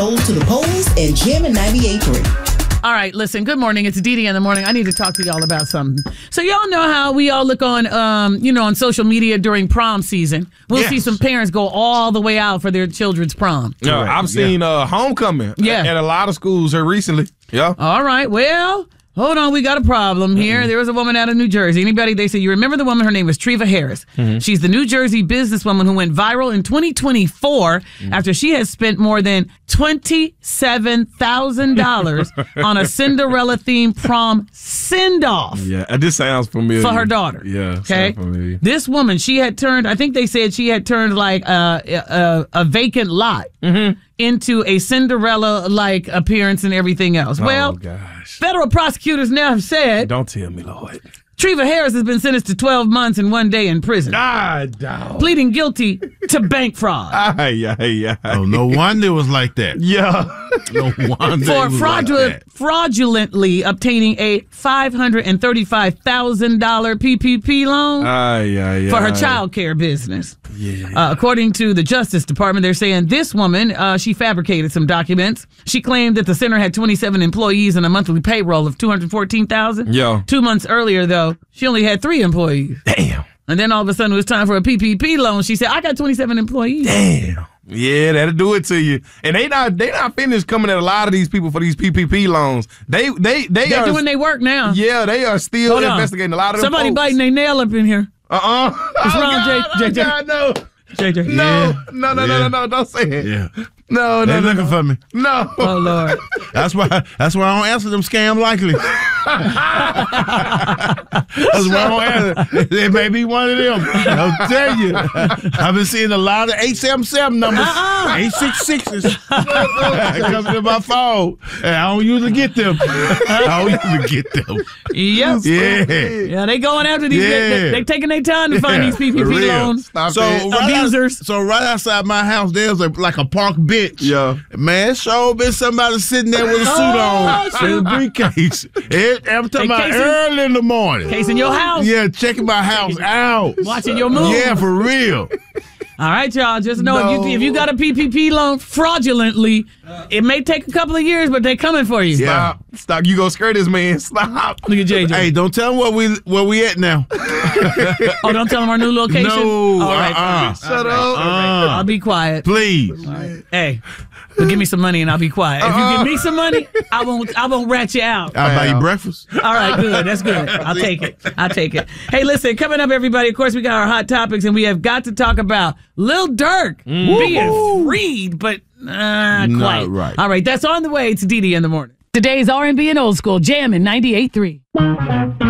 To the polls and Jammin' 98.3. All right, listen, good morning. It's Dee Dee in the morning. I need to talk to y'all about something. So y'all know how we all look on, on social media during prom season. We'll see some parents go all the way out for their children's prom. Yeah, I've seen homecoming at a lot of schools here recently. Yeah. All right, well, hold on, we got a problem here. There was a woman out of New Jersey. They say, you remember the woman? Her name was Treva Harris. Mm-hmm. She's the New Jersey businesswoman who went viral in 2024 after she has spent more than $27,000 on a Cinderella-themed prom send-off. Yeah, this sounds familiar. For her daughter. Yeah, okay. Familiar. This woman, she had turned, I think they said she had turned like a vacant lot into a Cinderella-like appearance and everything else. Well, gosh. Federal prosecutors now have said... Don't tell me, Lord. Treva Harris has been sentenced to 12 months and 1 day in prison. Pleading guilty to bank fraud. Oh, no wonder it was like that. Yeah. No wonder For it was fraudulently obtaining a $535,000 PPP loan for her child care business. Yeah. According to the Justice Department, they're saying this woman, she fabricated some documents. She claimed that the center had 27 employees and a monthly payroll of $214,000. Yeah. 2 months earlier, though, she only had 3 employees. Damn. And then all of a sudden it was time for a PPP loan. She said, I got 27 employees. Damn. Yeah, that'll do it to you. And they not finished coming at a lot of these people for these PPP loans. They're doing their work now. Yeah, they are still investigating a lot of them. Somebody folks. biting their nail up in here. What's wrong, JJ? God, no. JJ. No, don't say it. Yeah. No, they looking for me. No. Oh, Lord. That's why I don't answer them scam likely. That's why I don't answer. It may be one of them. I'll tell you. I've been seeing a lot of 877 numbers, 866s coming to my phone. And I don't usually get them. Yep. Yeah, they going after these. Yeah. They taking their time to find these PPP loans. Abusers. So right outside my house, there's like a park bench. Yeah. Man, sure been somebody sitting there with a suit on and a briefcase. I'm talking about early in the morning. Casing your house. Yeah, checking my house out. Watching your move. Yeah, for real. All right, y'all. Just know if you got a PPP loan fraudulently, it may take a couple of years, but they're coming for you. Stop. You gonna scare this man. Stop. Look at JJ. Hey, don't tell him where we at now. Oh, don't tell him our new location? No. All right. Shut up. I'll be quiet. Please. Right. Hey, but give me some money and I'll be quiet. If you give me some money, I won't rat you out. I'll buy you breakfast. All right, good. That's good. I'll take it. Hey, listen, coming up, everybody, of course, we got our hot topics, and we have got to talk about Lil Durk being freed, but quite. Not right. All right, that's on the way to Dee Dee in the morning. Today's R&B and Old School, Jammin' 98.3.